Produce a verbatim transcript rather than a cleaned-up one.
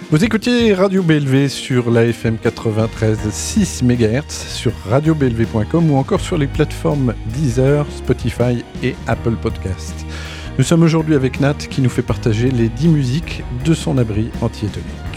Vous écoutez Radio B L V sur la F M quatre-vingt-treize virgule six mégahertz, sur radio b l v point com ou encore sur les plateformes Deezer, Spotify et Apple Podcast. Nous sommes aujourd'hui avec Nat qui nous fait partager les dix musiques de son abri anti-étonné.